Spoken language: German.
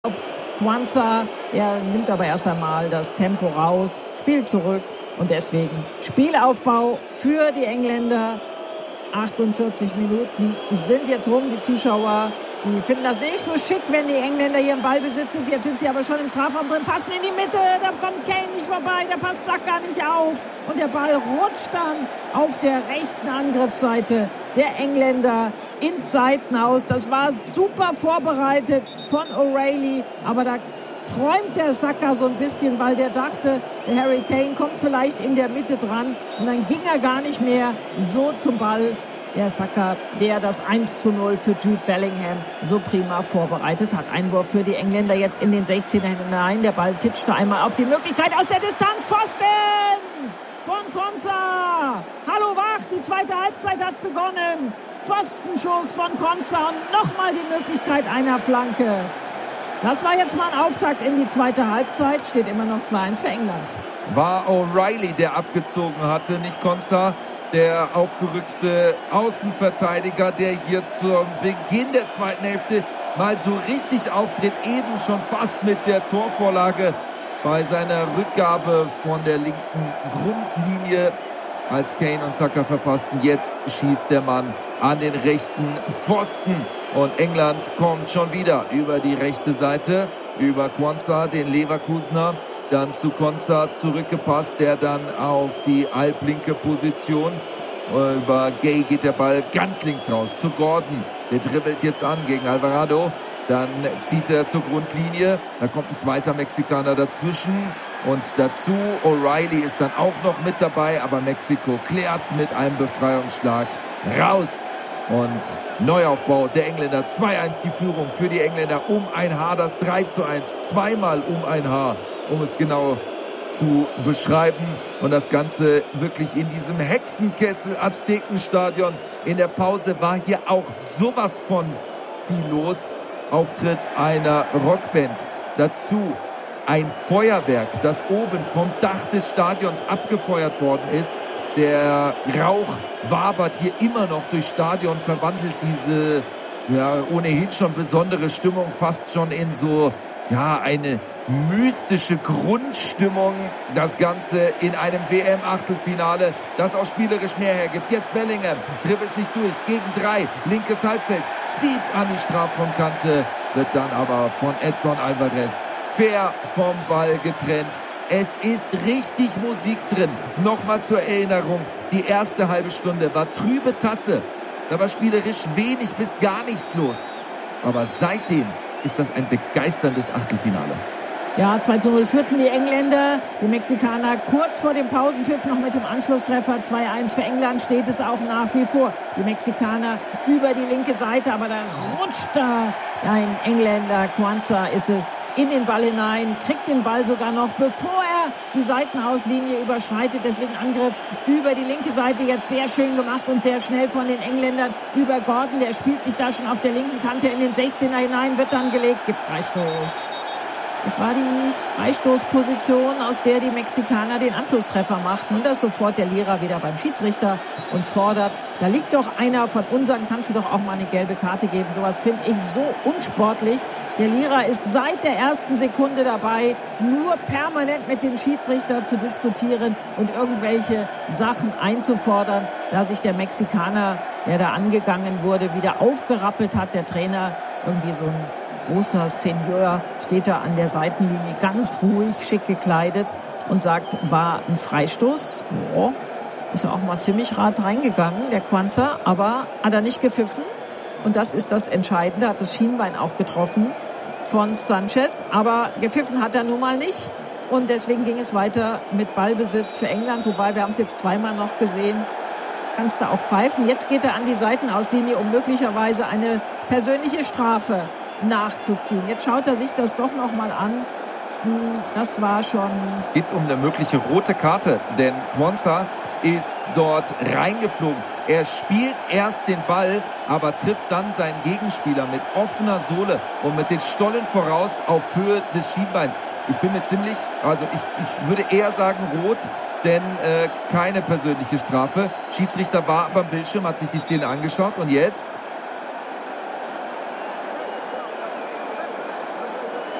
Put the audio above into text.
auf Quansah. Er nimmt aber erst einmal das Tempo raus, spielt zurück und deswegen Spielaufbau für die Engländer. 48 Minuten sind jetzt rum. Die Zuschauer, die finden das nicht so schick, wenn die Engländer hier im Ballbesitz sind. Jetzt sind sie aber schon im Strafraum drin, passen in die Mitte. Da kommt Kane nicht vorbei, der passt Saka nicht auf. Und der Ball rutscht dann auf der rechten Angriffsseite der Engländer ins Seitenhaus. Das war super vorbereitet von O'Reilly, aber da träumt der Saka so ein bisschen, weil der dachte, der Harry Kane kommt vielleicht in der Mitte dran und dann ging er gar nicht mehr so zum Ball. Der Saka, der das 1:0 für Jude Bellingham so prima vorbereitet hat. Einwurf für die Engländer jetzt in den 16er hinein. Der Ball titschte einmal auf die Möglichkeit aus der Distanz. Pfosten von Quansah. Hallo wach, die zweite Halbzeit hat begonnen. Pfostenschuss von Quansah und nochmal die Möglichkeit einer Flanke. Das war jetzt mal ein Auftakt in die zweite Halbzeit. Steht immer noch 2:1 für England. War O'Reilly, der abgezogen hatte, nicht Quansah, der aufgerückte Außenverteidiger, der hier zum Beginn der zweiten Hälfte mal so richtig auftritt. Eben schon fast mit der Torvorlage bei seiner Rückgabe von der linken Grundlinie, als Kane und Saka verpassten. Jetzt schießt der Mann an den rechten Pfosten. Und England kommt schon wieder über die rechte Seite, über Quansah, den Leverkusener. Dann zu Quansah zurückgepasst, der dann auf die halblinke Position. Über Gay geht der Ball ganz links raus zu Gordon. Der dribbelt jetzt an gegen Alvarado. Dann zieht er zur Grundlinie. Da kommt ein zweiter Mexikaner dazwischen. Und dazu O'Reilly ist dann auch noch mit dabei. Aber Mexiko klärt mit einem Befreiungsschlag raus. Und Neuaufbau der Engländer. 2:1 die Führung für die Engländer. Um ein Haar das 3:1. Zweimal um ein Haar, um es genau zu beschreiben. Und das Ganze wirklich in diesem Hexenkessel Aztekenstadion. In der Pause war hier auch sowas von viel los. Auftritt einer Rockband. Dazu ein Feuerwerk, das oben vom Dach des Stadions abgefeuert worden ist. Der Rauch wabert hier immer noch durchs Stadion, verwandelt diese ohnehin schon besondere Stimmung fast schon in so eine mystische Grundstimmung. Das Ganze in einem WM-Achtelfinale, das auch spielerisch mehr hergibt. Jetzt Bellingham dribbelt sich durch gegen 3, linkes Halbfeld, zieht an die Strafraumkante, wird dann aber von Edson Alvarez fair vom Ball getrennt. Es ist richtig Musik drin. Nochmal zur Erinnerung, die erste halbe Stunde war trübe Tasse. Da war spielerisch wenig bis gar nichts los. Aber seitdem ist das ein begeisterndes Achtelfinale. Ja, 2:0 führten die Engländer. Die Mexikaner kurz vor dem Pausenpfiff noch mit dem Anschlusstreffer. 2:1 für England steht es auch nach wie vor. Die Mexikaner über die linke Seite, aber da rutscht ein Engländer, Quansah ist es, in den Ball hinein, kriegt den Ball sogar noch, bevor er die Seitenauslinie überschreitet. Deswegen Angriff über die linke Seite, jetzt sehr schön gemacht und sehr schnell von den Engländern über Gordon. Der spielt sich da schon auf der linken Kante in den 16er hinein, wird dann gelegt, gibt Freistoß. Es war die Freistoßposition, aus der die Mexikaner den Anschlusstreffer machten. Und da ist sofort der Lira wieder beim Schiedsrichter und fordert, da liegt doch einer von unseren, kannst du doch auch mal eine gelbe Karte geben. Sowas finde ich so unsportlich. Der Lira ist seit der ersten Sekunde dabei, nur permanent mit dem Schiedsrichter zu diskutieren und irgendwelche Sachen einzufordern, da sich der Mexikaner, der da angegangen wurde, wieder aufgerappelt hat. Der Trainer, irgendwie so ein großer Senior, steht da an der Seitenlinie ganz ruhig, schick gekleidet und sagt, war ein Freistoß. Oh, ist ja auch mal ziemlich hart reingegangen, der Quansah, aber hat er nicht gepfiffen. Und das ist das Entscheidende, hat das Schienbein auch getroffen von Sanchez, aber gepfiffen hat er nun mal nicht. Und deswegen ging es weiter mit Ballbesitz für England, wobei wir haben es jetzt zweimal noch gesehen. Kannst du auch pfeifen. Jetzt geht er an die Seitenauslinie, um möglicherweise eine persönliche Strafe nachzuziehen. Jetzt schaut er sich das doch noch mal an. Das war schon... Es geht um eine mögliche rote Karte, denn Quansah ist dort reingeflogen. Er spielt erst den Ball, aber trifft dann seinen Gegenspieler mit offener Sohle und mit den Stollen voraus auf Höhe des Schienbeins. Ich bin mir ziemlich, ich würde eher sagen rot, denn keine persönliche Strafe. Schiedsrichter war beim Bildschirm, hat sich die Szene angeschaut und jetzt